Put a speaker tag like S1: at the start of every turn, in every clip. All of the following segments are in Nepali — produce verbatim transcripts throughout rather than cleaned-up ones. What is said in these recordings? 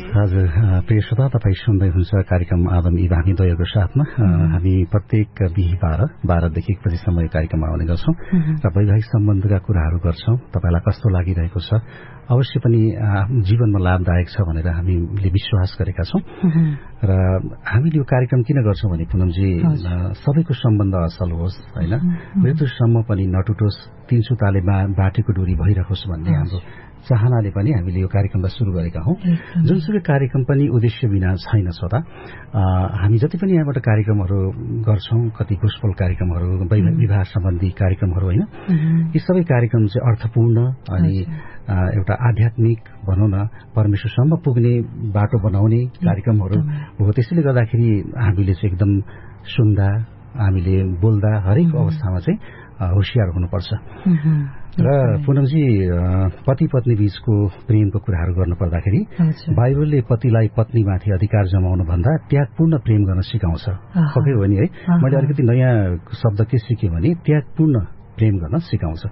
S1: हजुर, प्रिय श्रोता, तपाईँ सुन्दै हुनुहुन्छ कार्यक्रम आदम यी हामी दयको साथमा। हामी प्रत्येक बिहिबार बाह्रदेखि एक बजीसम्म यो कार्यक्रममा आउने गर्छौँ र वैवाहिक सम्बन्धका कुराहरू गर्छौँ। तपाईँलाई कस्तो लागिरहेको छ, अवश्य पनि जीवनमा लाभदायक छ भनेर हामीले विश्वास गरेका छौँ। र हामीले यो कार्यक्रम किन गर्छौँ भने पुनमजी, सबैको सम्बन्ध असल होस् होइन, मृत्युसम्म पनि नटुटोस्, तीन सुताले बाटेको डोरी भइरहोस् भन्ने हाम्रो चाहनाले पनि हामीले यो कार्यक्रमलाई सुरु गरेका हौँ। जुनसुकै कार्यक्रम पनि उद्देश्य बिना छैन श्रोता। हामी जति पनि यहाँबाट कार्यक्रमहरू गर्छौँ, कति गोस्पल कार्यक्रमहरू, विवाह सम्बन्धी कार्यक्रमहरू होइन, यी सबै कार्यक्रम चाहिँ अर्थपूर्ण अनि एउटा आध्यात्मिक भनौँ न परमेश्वरसम्म पुग्ने बाटो बनाउने कार्यक्रमहरू हो। त्यसैले गर्दाखेरि हामीले चाहिँ एकदम सुन्दा, हामीले बोल्दा हरेक अवस्थामा चाहिँ होशियार हुनुपर्छ। र पुनमजी, पति पत्नी बीचको प्रेमको कुराहरू गर्नु पर्दाखेरि बाइबलले पतिलाई पत्नीमाथि अधिकार जमाउनु भन्दा त्यागपूर्ण प्रेम गर्न सिकाउँछ। पक्कै हो नि है। मैले अलिकति नयाँ शब्द के सिकेँ भने त्यागपूर्ण प्रेम गर्न सिकाउँछ।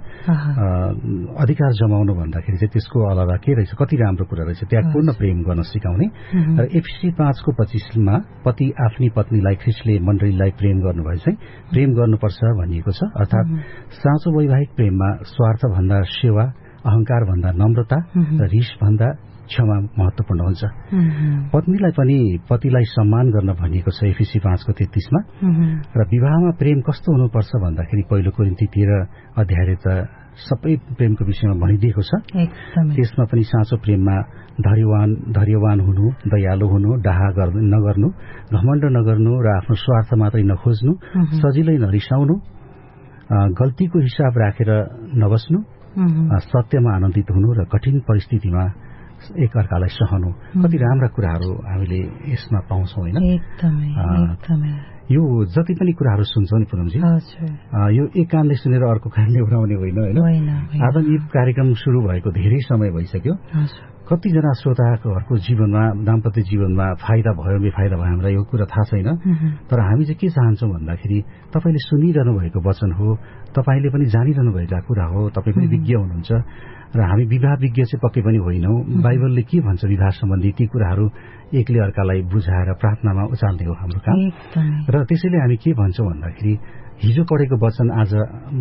S1: अधिकार जमाउनु भन्दाखेरि चाहिँ त्यसको अलावा के रहेछ, कति राम्रो कुरा रहेछ, त्यागपूर्ण प्रेम गर्न सिकाउने। र एफएससी पाँचको पच्चीसमा पति आफ्नी पत्नीलाई ख्रिस्टले मण्डलीलाई प्रेम गर्नुभए चाहिँ प्रेम गर्नुपर्छ भनिएको छ। अर्थात् साँचो वैवाहिक प्रेममा स्वार्थ भन्दा सेवा, अहंकार भन्दा नम्रता र रिस भन्दा क्षमा महत्वपूर्ण हुन्छ। पत्नीलाई पनि पतिलाई सम्मान गर्न भनिएको छ एफएससी पाँचको तेत्तीसमा। र विवाहमा प्रेम कस्तो हुनुपर्छ भन्दाखेरि पहिलो कोरिन्थी तेह्र अध्यायले त सबै प्रेमको विषयमा भनिदिएको छ। त्यसमा पनि साँचो प्रेममा धैर्यवान धैर्यवान हुनु, दयालु हुनु, डाहा नगर्नु, घमण्ड नगर्नु र आफ्नो स्वार्थ मात्रै नखोज्नु, सजिलै नरिसाउनु, गल्तीको हिसाब राखेर नबस्नु, सत्यमा आनन्दित हुनु र कठिन परिस्थितिमा एक अर्कालाई सहनु। कति राम्रा कुराहरू हामीले यसमा पाउँछौँ होइन। यो जति पनि कुराहरू सुन्छौँ नि पुनमजी, यो एक कानले सुनेर अर्को कानले उठाउने होइन होइन। आदम यी कार्यक्रम सुरु भएको धेरै समय भइसक्यो। कतिजना श्रोताहरूको जीवनमा, दाम्पत्य जीवनमा फाइदा भयो बेफाइदा भयो हामीलाई यो कुरा थाहा छैन। तर हामी चाहिँ के चाहन्छौँ भन्दाखेरि तपाईँले सुनिरहनु भएको वचन हो, तपाईँले पनि जानिरहनु भएका कुरा हो, तपाईँ पनि विज्ञ हुनुहुन्छ र हामी विवाह विज्ञ चाहिँ पक्कै पनि होइनौँ। बाइबलले के भन्छ विवाह सम्बन्धी ती कुराहरू एकले अर्कालाई बुझाएर प्रार्थनामा उचाल्ने हो हाम्रो काम। र त्यसैले हामी के भन्छौँ भन्दाखेरि हिजो पढेको वचन आज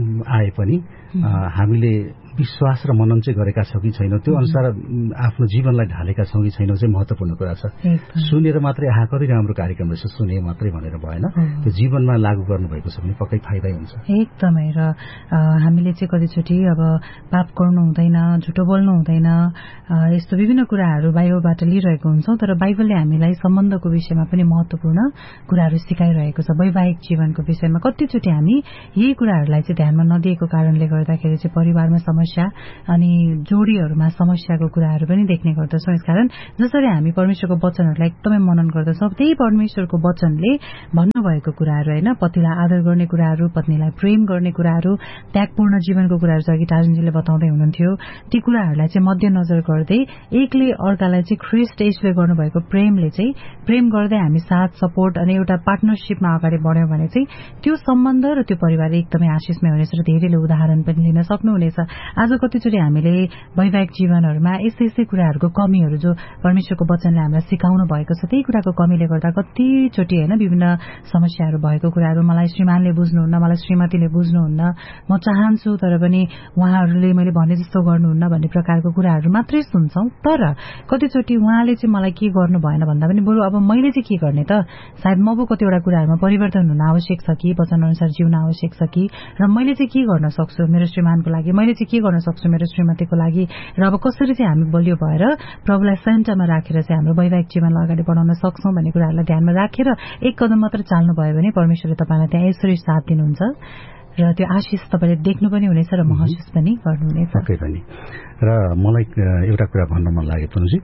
S1: आए पनि हामीले विश्वास र मनन चाहिँ गरेका छौँ कि छैनौँ, त्यो अनुसार आफ्नो जीवनलाई ढालेका छौँ कि छैनौँ चाहिँ महत्वपूर्ण कुरा छ। सुनेर मात्रै आहा कति राम्रो कार्यक्रम रहेछ, सुने मात्रै भनेर भएन, त्यो जीवनमा लागू गर्नुभएको छ भने पक्कै फाइदै हुन्छ।
S2: एकदमै। र हामीले चाहिँ कतिचोटि अब पाप गर्नु हुँदैन, झुटो बोल्नु हुँदैन, यस्तो विभिन्न कुराहरू बाइबलबाट लिइरहेको हुन्छौँ। तर बाइबलले हामीलाई सम्बन्धको विषयमा पनि महत्वपूर्ण कुराहरू सिकाइरहेको छ। वैवाहिक जीवनको विषयमा कतिचोटि हामी यही कुराहरूलाई चाहिँ ध्यानमा नदिएको कारणले गर्दाखेरि चाहिँ परिवारमा समस्या अनि जोडीहरूमा समस्याको कुराहरू पनि देख्ने गर्दछौँ। यसकारण जसरी हामी परमेश्वरको वचनहरूलाई एकदमै मनन गर्दछौँ, त्यही परमेश्वरको वचनले भन्नुभएको कुराहरू होइन, पतिलाई आदर गर्ने कुराहरू, पत्नीलाई प्रेम गर्ने कुराहरू, त्यागपूर्ण जीवनको कुराहरू चाहिँ अघि टार्जनजीले बताउँदै हुनुहुन्थ्यो, ती कुराहरूलाई चाहिँ मध्यनजर गर्दै एकले अर्कालाई चाहिँ ख्रिस्ट यसले गर्नुभएको प्रेमले चाहिँ प्रेम गर्दै हामी साथ सपोर्ट अनि एउटा पार्टनरसिपमा अगाडि बढ्यौँ भने चाहिँ त्यो सम्बन्ध र त्यो परिवार एकदमै आशिषमय हुनेछ र धेरैले उदाहरण पनि लिन सक्नुहुनेछ। आज कतिचोटि हामीले वैवाहिक जीवनहरूमा यस्तै यस्तै कुराहरूको कमीहरू जो परमेश्वरको वचनले हामीलाई सिकाउनु भएको छ, त्यही कुराको कमीले गर्दा कतिचोटि होइन विभिन्न समस्याहरू भएको कुराहरू, मलाई श्रीमानले बुझ्नुहुन्न, मलाई श्रीमतीले बुझ्नुहुन्न, म चाहन्छु तर पनि उहाँहरूले मैले भने जस्तो गर्नुहुन्न भन्ने प्रकारको कुराहरू मात्रै सुन्छौँ। तर कतिचोटि उहाँले चाहिँ मलाई के गर्नु भएन भन्दा पनि बरु अब मैले चाहिँ के गर्ने त, सायद म पो कतिवटा कुराहरूमा परिवर्तन हुन आवश्यक छ कि, वचन अनुसार जिउन आवश्यक छ कि, र मैले चाहिँ के गर्न सक्छु मेरो श्रीमानको लागि, मैले चाहिँ के गर्न सक्छु मेरो श्रीमतीको लागि, र अब कसरी चाहिँ हामी बलियो भएर प्रभुलाई सेन्टरमा राखेर चाहिँ हाम्रो वैवाहिक जीवनलाई अगाडि बढाउन सक्छौँ भन्ने कुराहरूलाई ध्यानमा राखेर एक कदम मात्र चाल्नुभयो भने परमेश्वरले तपाईँलाई त्यहाँ यसरी साथ दिनुहुन्छ र त्यो आशिष तपाईँले देख्नु पनि हुनेछ र महसुस पनि गर्नुहुनेछ।
S1: पक्कै पनि। र मलाई एउटा कुरा भन्न मन लाग्यो पुनजी,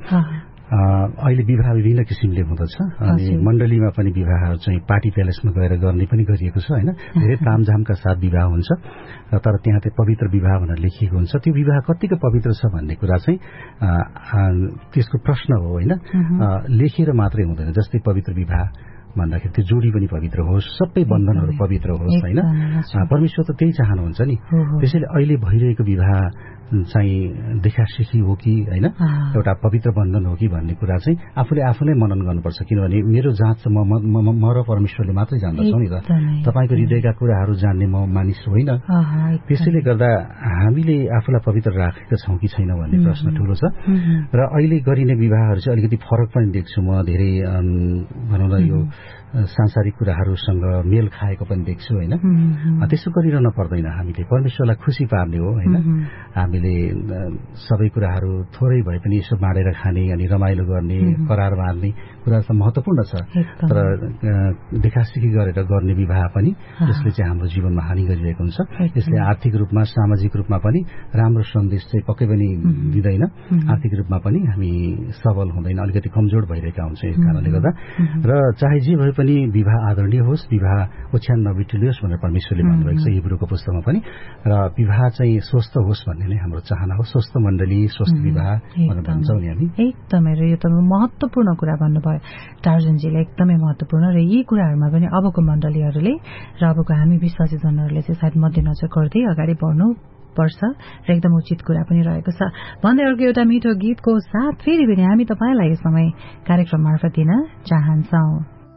S1: अहिले विवाह विभिन्न किसिमले हुँदछ अनि मण्डलीमा पनि विवाह चाहिँ पार्टी प्यालेसमा गएर गर्ने पनि गरिएको छ होइन। धेरै तामझामका साथ विवाह हुन्छ र तर त्यहाँ चाहिँ पवित्र विवाह भनेर लेखिएको हुन्छ। त्यो विवाह कतिको पवित्र छ भन्ने कुरा चाहिँ त्यसको प्रश्न हो होइन, लेखेर मात्रै हुँदैन। जस्तै पवित्र विवाह भन्दाखेरि त्यो जोडी पनि पवित्र होस्, सबै बन्धनहरू पवित्र होस् होइन। परमेश्वर त त्यही चाहनुहुन्छ नि। त्यसैले अहिले भइरहेको विवाह चाहिँ देखासिखी हो कि होइन, एउटा पवित्र बन्धन हो कि भन्ने कुरा चाहिँ आफूले आफूले मनन गर्नुपर्छ। किनभने मेरो जाँच म म र परमेश्वरले मात्रै जान्दछौँ नि त। तपाईँको हृदयका कुराहरू जान्ने म मानिस होइन। त्यसैले गर्दा हामीले आफूलाई पवित्र राखेका छौँ कि छैन भन्ने प्रश्न ठुलो छ। र अहिले गरिने विवाहहरू चाहिँ अलिकति फरक पनि देख्छु म। धेरै भनौँ न यो सांसारिक कुराहरूसँग मेल खाएको पनि देख्छु होइन। त्यसो गरिरहन पर्दैन। हामीले परमेश्वरलाई खुसी पार्ने हो होइन। हामीले सबै कुराहरू थोरै भए पनि यसो बाँडेर खाने अनि रमाइलो गर्ने, करार बाँध्ने कुरा त महत्त्वपूर्ण छ। तर देखासिखी गरेर गर्ने विवाह पनि यसले चाहिँ हाम्रो जीवनमा हानि गरिरहेको हुन्छ। यसले आर्थिक रूपमा, सामाजिक रूपमा पनि राम्रो सन्देश चाहिँ पक्कै पनि दिँदैन। आर्थिक रूपमा पनि हामी सबल हुँदैन, अलिकति कमजोर भइरहेका हुन्छौँ यस कारणले गर्दा। र चाहे जे भए पनि विवाह आदरणीय होस्, विवाह ओछ्यान नबिटुलियोस् भनेर परमेश्वरले भन्नुभएको छ हिब्रूको पुस्तकमा पनि। र विवाह चाहिँ स्वस्थ होस् भन्ने नै हाम्रो चाहना हो। स्वस्थ मण्डली, स्वस्थ विवाह भनेर भन्छौँ नि हामी।
S2: एकदमै यो त महत्त्वपूर्ण कुरा भन्नुभयो टार्जनजीले, एकदमै महत्त्वपूर्ण। र यी कुराहरूमा पनि अबको मण्डलीहरूले र अबको हामी विश्वासी जनहरूले चाहिँ सायद मध्यनजर गर्दै अगाडि बढ्नु पर्छ र एकदम उचित कुरा पनि रहेको छ भन्दै अर्को एउटा मिठो गीतको साथ फेरि पनि हामी तपाईँलाई यो समय कार्यक्रम मार्फत दिन चाहन्छौँ।